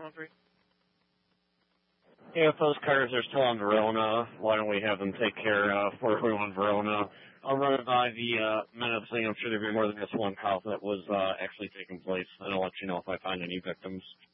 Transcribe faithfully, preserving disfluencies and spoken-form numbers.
one three. Yeah, if those cars are still on Verona, why don't we have them take care of uh, four twenty-one Verona? I'll run it by the uh, men of the thing. I'm sure there'll be more than just one call that was uh, actually taking place, and I'll let you know if I find any victims.